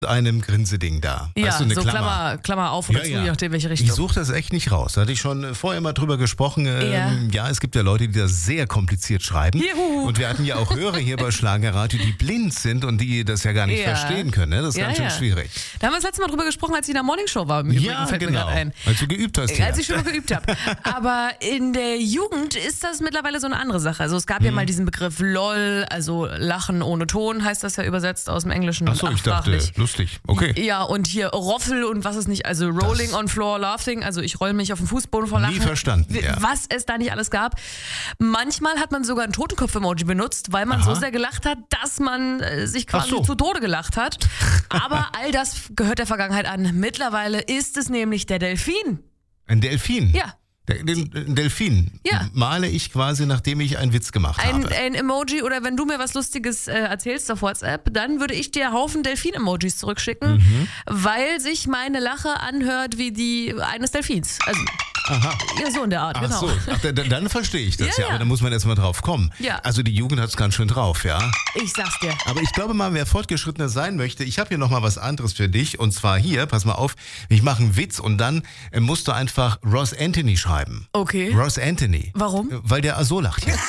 einem Grinseding da. Ja, weißt du, eine so Klammer auf oder zu, je nachdem, welche Richtung. Ich suche das echt nicht raus. Da hatte ich schon vorher mal drüber gesprochen. Ja. Es gibt ja Leute, die das sehr kompliziert schreiben. Juhu. Und wir hatten ja auch Hörer hier bei Schlagerradio, die blind sind und die das ja gar nicht verstehen können. Ne? Das ist ganz schön schwierig. Da haben wir das letzte Mal drüber gesprochen, als ich in der Morningshow war. Im Übrigen fällt mir gerade ein. Als du geübt hast. Als ich schon mal geübt habe. Aber in der Jugend ist das mittlerweile so eine andere Sache. Also es gab ja mal diesen Begriff LOL, also Lachen ohne Ton, heißt das ja übersetzt aus dem Englischen. Achso, ich dachte, lustig. Okay. Ja, und hier Roffel und was es nicht, also Rolling on Floor Laughing, also ich roll mich auf den Fußboden vor Lachen. Nie verstanden, was es da nicht alles gab. Manchmal hat man sogar ein Totenkopf-Emoji benutzt, weil man so sehr gelacht hat, dass man sich quasi zu Tode gelacht hat. Aber all das gehört der Vergangenheit an. Mittlerweile ist es nämlich der Delfin. Ein Delfin? Ja. Den Delfin male ich quasi, nachdem ich einen Witz gemacht habe. Ein Emoji, oder wenn du mir was Lustiges erzählst auf WhatsApp, dann würde ich dir Haufen Delfin-Emojis zurückschicken, weil sich meine Lache anhört wie die eines Delfins. Also, ja, so in der Art, genau. Ach so, dann verstehe ich das, aber da muss man erst mal drauf kommen. Ja. Also die Jugend hat es ganz schön drauf, ja. Ich sag's dir. Aber ich glaube mal, wer fortgeschrittener sein möchte, ich habe hier nochmal was anderes für dich. Und zwar hier, pass mal auf, ich mache einen Witz und dann musst du einfach Ross Anthony schreiben. Okay. Ross Anthony. Warum? Weil der so lacht hier.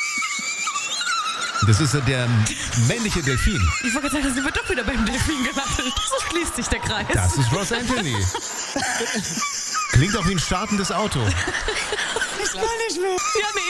Das ist der männliche Delfin. Ich wollte gerade sagen, das wird doch wieder beim Delfin gelacht. So schließt sich der Kreis. Das ist Ross Anthony. Klingt auch wie ein startendes Auto. Ich kann nicht mehr. Ja, nee.